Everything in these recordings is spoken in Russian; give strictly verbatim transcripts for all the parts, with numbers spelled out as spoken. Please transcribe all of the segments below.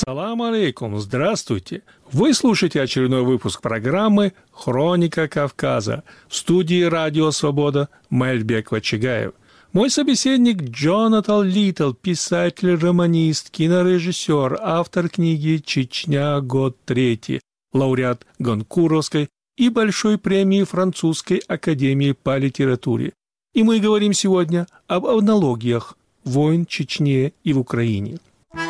Салам алейкум, здравствуйте! Вы слушаете очередной выпуск программы «Хроника Кавказа» в студии «Радио Свобода» Мальбек Вачигаев. Мой собеседник Джонатан Литтл, писатель, романист, кинорежиссер, автор книги «Чечня. Год третий», лауреат Гонкуровской и Большой премии Французской академии по литературе. И мы говорим сегодня об аналогиях войн в Чечне и в Украине.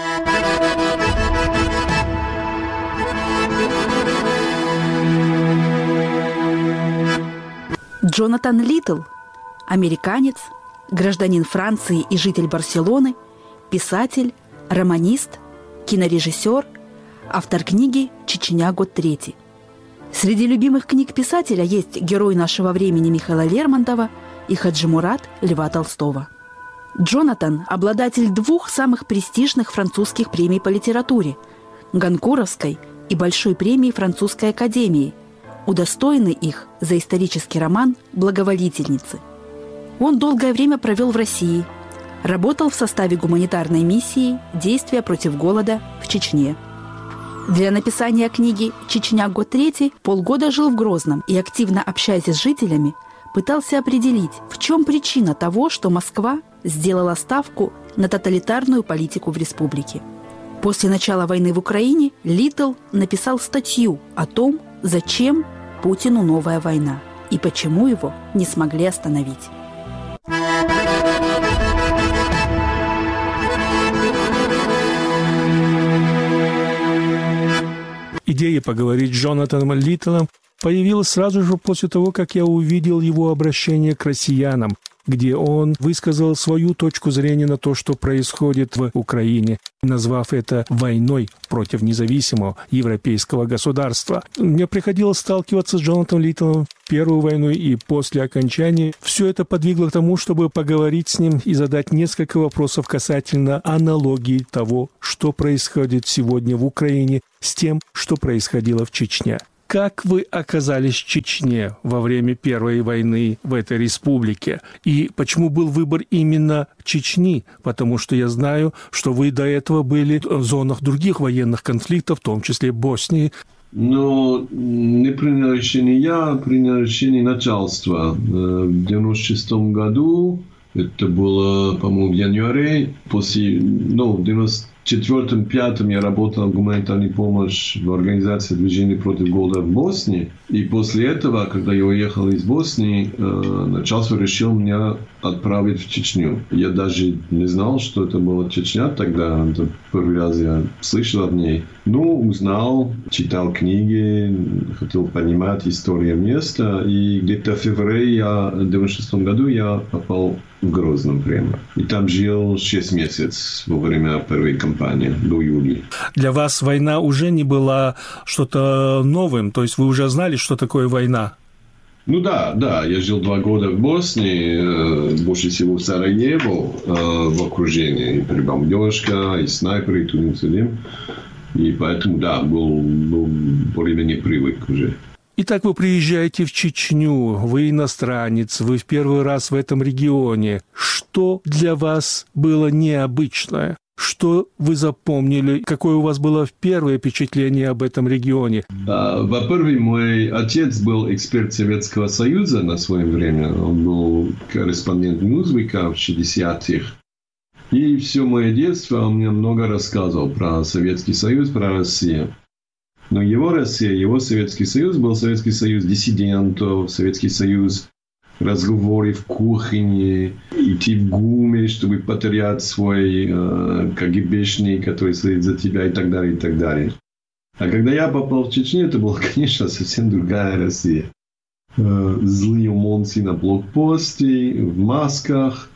Джонатан Литтл – американец, гражданин Франции и житель Барселоны, писатель, романист, кинорежиссер, автор книги «Чечня. Год третий». Среди любимых книг писателя есть «Герой нашего времени» Михаила Лермонтова и «Хаджи Мурат» Льва Толстого. Джонатан – обладатель двух самых престижных французских премий по литературе – Гонкуровской и Большой премии Французской академии, удостоены их за исторический роман «Благоволительницы». Он долгое время провел в России, работал в составе гуманитарной миссии «Действия против голода в Чечне». Для написания книги «Чечня. Год третий» полгода жил в Грозном и, активно общаясь с жителями, пытался определить, в чем причина того, что Москва сделала ставку на тоталитарную политику в республике. После начала войны в Украине Литтл написал статью о том, зачем Путину новая война и почему его не смогли остановить. Идея поговорить с Джонатаном Литтлом появилась сразу же после того, как я увидел его обращение к россиянам, где он высказал свою точку зрения на то, что происходит в Украине, назвав это войной против независимого европейского государства. Мне приходилось сталкиваться с Джонатаном Литтлом в первую войну и после окончания. Все это подвигло к тому, чтобы поговорить с ним и задать несколько вопросов касательно аналогии того, что происходит сегодня в Украине, с тем, что происходило в Чечне. Как вы оказались в Чечне во время Первой войны в этой республике? И почему был выбор именно Чечни? Потому что я знаю, что вы до этого были в зонах других военных конфликтов, в том числе Боснии. Но не принял решение я, принял решение начальства. В девяносто шестом году, это было, по-моему, в январе, после, ну, в девяносто четвёртом-пятом я работал в гуманитарной помощи в организации движения против голода в Боснии. И после этого, когда я уехал из Боснии, начальство решило меня отправить в Чечню. Я даже не знал, что это была Чечня тогда. Это первый раз я слышал о ней. Ну, узнал, читал книги, хотел понимать историю места. И где-то в феврале я, в девяносто шестом году я попал в Грозном прямо. И там жил шесть месяцев во время первой кампании, до июля. Для вас война уже не была что-то новым? То есть вы уже знали, что такое война? Ну да, да. Я жил два года в Боснии, больше всего в Сараево, в окружении. И бомбежка, и снайперы, и тудым-сюдым. И поэтому, да, был, был более-менее привык уже. Итак, вы приезжаете в Чечню, вы иностранец, вы в первый раз в этом регионе. Что для вас было необычное? Что вы запомнили? Какое у вас было первое впечатление об этом регионе? Во-первых, мой отец был эксперт Советского Союза на свое время. Он был корреспондент Newsweek в шестидесятых. И все мое детство он мне много рассказывал про Советский Союз, про Россию. Но его Россия, его Советский Союз был Советский Союз диссидентов, Советский Союз разговоры в кухне, идти в ГУМе, чтобы потерять свой э, КГБшник, который следит за тебя и так далее, и так далее. А когда я попал в Чечню, это была, конечно, совсем другая Россия. Э, злые умонцы на блокпосте, в масках,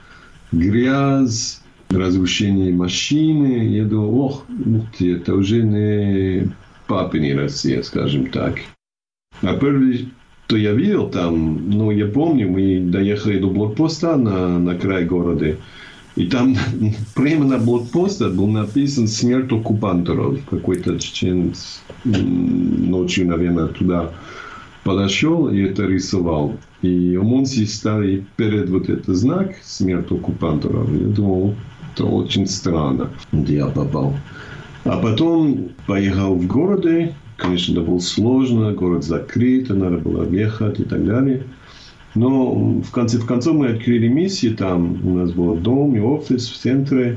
грязь, разрушение машины. Я думал, ох, это уже не папина Россия, скажем так. А первый, что я видел там, ну, я помню, мы доехали до блокпоста на, на край города, и там прямо на блокпосте был написан «Смерть оккупанторов». Какой-то чеченец ночью, наверное, туда подошел и это рисовал. И ОМОНцы стали перед вот этот знак «Смерть оккупанторов». Я думал, это очень странно, где я попал. А потом поехал в городе. Конечно, это было сложно, город закрыт, надо было ехать и так далее. Но в конце в концов мы открыли миссию там. У нас был дом и офис в центре.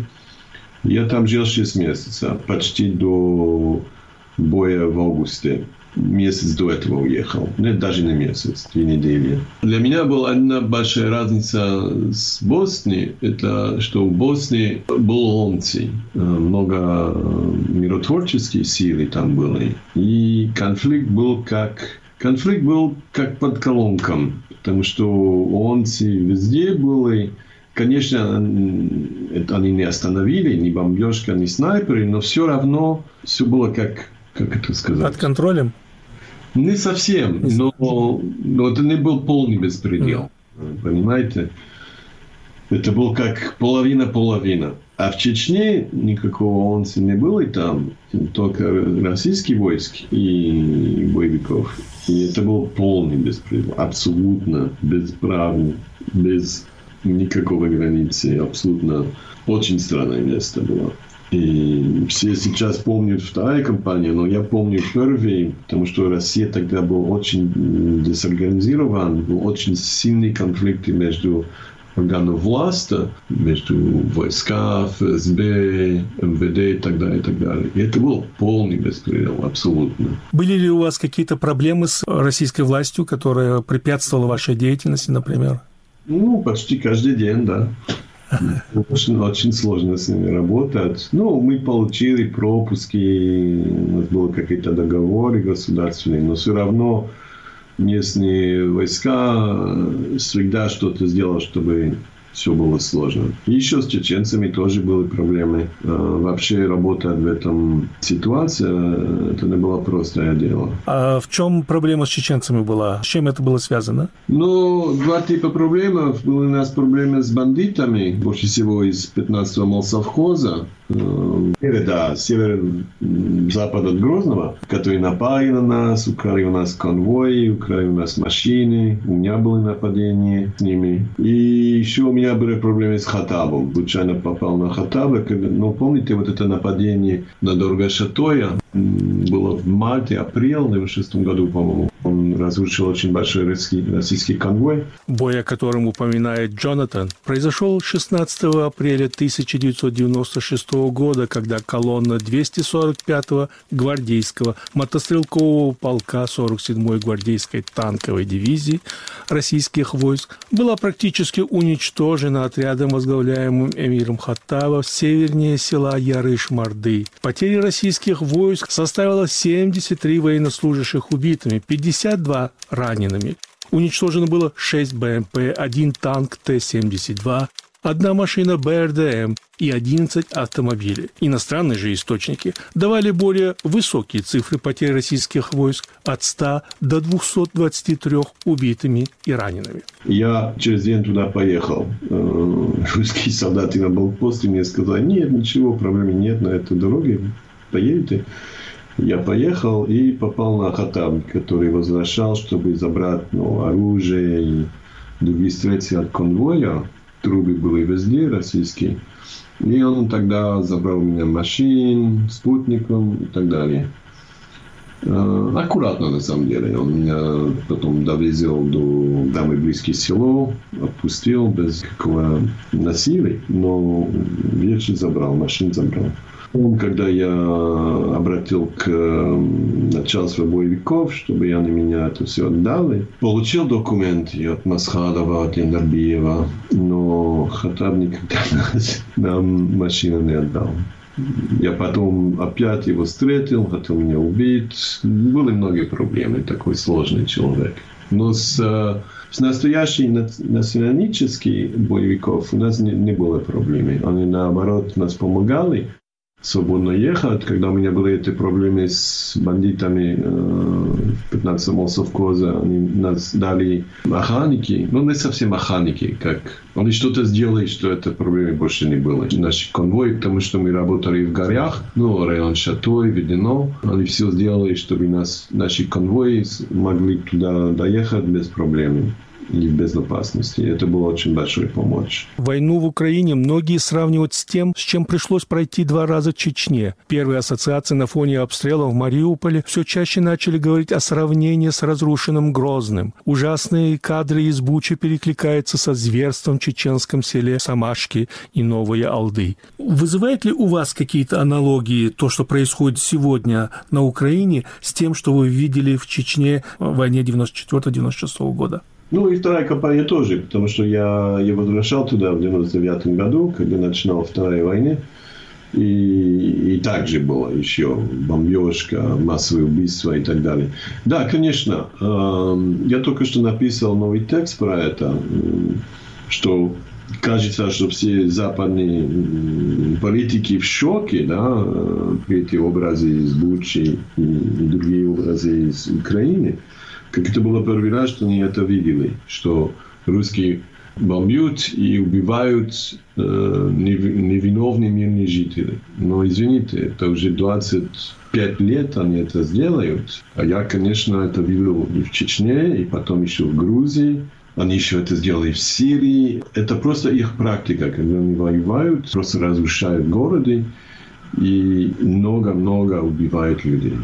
Я там жил шесть месяцев, почти до боя в августе. Месяц до этого уехал. Нет, даже не месяц, две недели. Для меня была одна большая разница с Боснией. Это что в Боснии было ломцы. Много миротворческих сил там были. И конфликт был как... Конфликт был как под колонком. Потому что ломцы везде были. Конечно, они не остановили, ни бомбежка, ни снайперы. Но все равно все было как... Как это сказать? Под контролем? Не совсем, но, но это не был полный беспредел. Mm. Понимаете? Это был как половина-половина. А в Чечне никакого онца не было и там. Только российские войска и боевиков. И это был полный беспредел. Абсолютно бесправный. Без никакого границы. Абсолютно очень странное место было. И все сейчас помнят вторая кампания, но я помню первую, потому что Россия тогда была очень дезорганизирована, был очень сильный конфликт между органами власти, между войсками, эф эс бэ, эм вэ дэ и так далее, и так далее. И это был полный беспредел, абсолютно. Были ли у вас какие-то проблемы с российской властью, которая препятствовала вашей деятельности, например? Ну, почти каждый день, да. Очень, очень сложно с ними работать. Ну, мы получили пропуски, у нас были какие-то договоры государственные, но все равно местные войска всегда что-то сделали, чтобы все было сложно. И еще с чеченцами тоже были проблемы. Вообще работать в этом ситуации, это не было простое дело. А в чем проблема с чеченцами была? С чем это было связано? Ну, два типа проблем. Были у нас проблемы с бандитами, больше всего из пятнадцатого молсовхоза. Да, север-запад от Грозного, которые напали на нас, украли у нас конвои, украли у нас машины, у меня были нападения с ними. И еще у меня были проблемы с Хаттабом. Случайно попал на Хаттаба. Ну, помните, вот это нападение на Дорога-Шатоя было в марте-апреле в две тысячи шестом году, по-моему. Он разрушил очень большой российский, российский конвой. Бой, о котором упоминает Джонатан, произошел шестнадцатого апреля тысяча девятьсот девяносто шестого года, когда колонна двести сорок пятого гвардейского мотострелкового полка сорок седьмой гвардейской танковой дивизии российских войск была практически уничтожена отрядом, возглавляемым эмиром Хаттаба, севернее села Ярыш-Марды. Потери российских войск составило семьдесят три военнослужащих убитыми, пятьдесят два ранеными. Уничтожено было шесть бэ эм пэ, один танк Т семьдесят два, одна машина бэ эр дэ эм и одиннадцать автомобилей. Иностранные же источники давали более высокие цифры потерь российских войск от ста до двухсот двадцати трёх убитыми и ранеными. Я через день туда поехал. Русские солдаты на блокпосте мне сказали: нет, ничего, проблем нет на этой дороге, поедете. Я поехал и попал на Хаттаб, который возвращал, чтобы забрать ну, оружие и другие средства от конвоя. Трубы были везде российские. И он тогда забрал у меня машин, спутником и так далее. Аккуратно, на самом деле. Он меня потом довезел до самой близкое село, отпустил без какого насилия, но вещи забрал, машин забрал. Когда я обратил к начальству боевиков, чтобы они меня это все отдали, получил документы от Масхадова, от Яндарбиева, но Хаттаб никогда нам машину не отдал. Я потом опять его встретил, хотел меня убить. Были многие проблемы, такой сложный человек. Но с, с настоящими националистическими боевиков у нас не, не было проблем. Они, наоборот, нас помогали свободно ехать. Когда у меня были эти проблемы с бандитами в пятнадцатом молсовхозе, они нас дали охранники, но не совсем охранники, как они что-то сделали, что это проблемы больше не было. Наши конвои, потому что мы работали в горах, ну, район Шатой, Ведено, они все сделали, чтобы нас, наши конвои могли туда доехать без проблем. и в безопасности. Это было очень большой помощь. Войну в Украине многие сравнивают с тем, с чем пришлось пройти два раза в Чечне. Первые ассоциации на фоне обстрелов в Мариуполе все чаще начали говорить о сравнении с разрушенным Грозным. Ужасные кадры из Бучи перекликаются со зверством в чеченском селе Самашки и Новые Алды. Вызывает ли у вас какие-то аналогии то, что происходит сегодня на Украине, с тем, что вы видели в Чечне в войне девяносто четвёртого — девяносто шестого года? Ну, и вторая кампания тоже, потому что я, я возвращал туда в девяносто девятом году, когда начинала Вторая война, и, и также было еще бомбежка, массовые убийства и так далее. Да, конечно, э, я только что написал новый текст про это, что кажется, что все западные политики в шоке, да, при эти образы из Бучи и другие образы из Украины. Как это было первый раз, что они это видели, что русские бомбят и убивают э, невиновные мирные жители. Но извините, это уже двадцать пять лет они это сделают. А я, конечно, это видел и в Чечне, и потом еще в Грузии. Они еще это сделали в Сирии. Это просто их практика, когда они воюют, просто разрушают города и много-много убивают людей.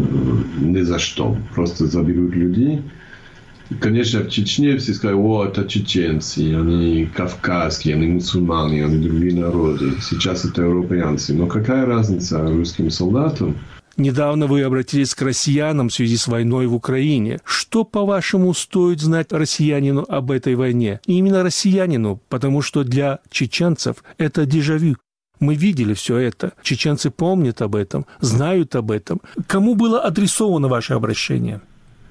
Ни за что. Просто заберут людей. Конечно, в Чечне все сказали, о, это чеченцы, они кавказские, они мусульмане, они другие народы. Сейчас это европейцы. Но какая разница русским солдатам? Недавно вы обратились к россиянам в связи с войной в Украине. Что, по-вашему, стоит знать россиянину об этой войне? И именно россиянину, потому что для чеченцев это дежавю. Мы видели все это. Чеченцы помнят об этом, знают об этом. Кому было адресовано ваше обращение?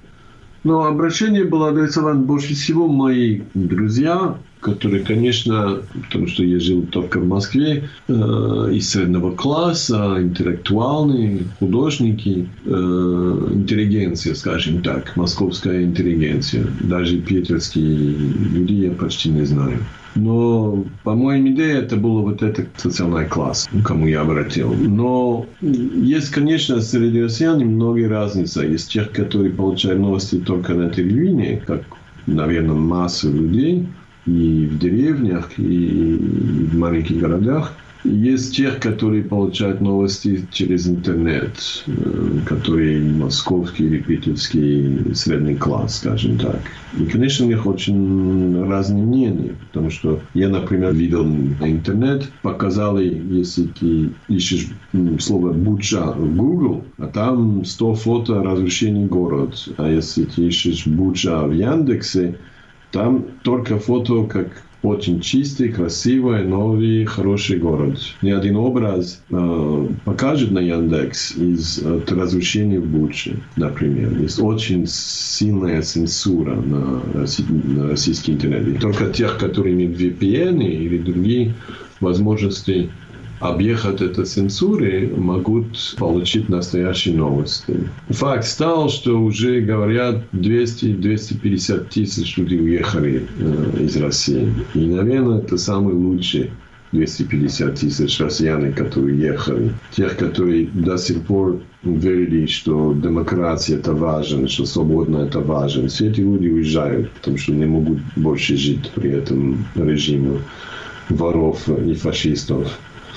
Ну, обращение было адресовано больше всего моим друзьям, которые, конечно, потому что я жил только в Москве, э, из среднего класса, интеллектуальные, художники, э, интеллигенция, скажем так, московская интеллигенция. Даже питерские люди я почти не знаю. Но, по моим идеям, это был вот этот социальный класс, к кому я обратил. Но есть, конечно, среди россиян многие разницы. Есть тех, которые получают новости только на телевидении, как, наверное, масса людей, и в деревнях, и в маленьких городах. Есть тех, которые получают новости через интернет, которые московский или питерский средний класс, скажем так. И, конечно, у них очень разные мнения, потому что я, например, видел на интернет, показали, если ты ищешь слово «Буча» в Google, а там сто фото разрушений города. А если ты ищешь «Буча» в Яндексе, там только фото, как очень чистый, красивый, новый, хороший город. Ни один образ э, покажет на Яндекс из от разрушений в Буче, например. Есть очень сильная цензура на, Росси, на российский интернет. И только тех, которые имеют ви пи эн или другие возможности объехать эту цензуру, могут получить настоящие новости. Факт стал, что уже говорят двести - двести пятьдесят тысяч людей уехали э, из России. И, наверное, это самые лучшие двести пятьдесят тысяч россиян, которые уехали. Тех, которые до сих пор верили, что демократия это важно, что свобода это важно. Все эти люди уезжают, потому что не могут больше жить при этом режиме воров и фашистов.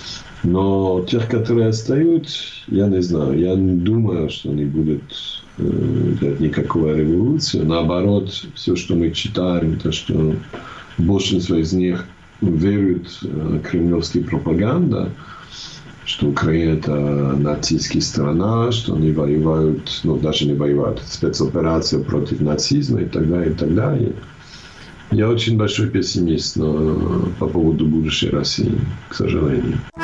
Но тех, которые остаются, я не знаю. Я не думаю, что они будут э, делать никакую революцию. Наоборот, все, что мы читаем, то, что большинство из них верят в э, кремлевскую пропаганду, что Украина это нацистская страна, что они воюют, ну даже не воюют, спецоперация против нацизма и так далее, и так далее. Я очень большой пессимист но, по поводу будущей России, к сожалению.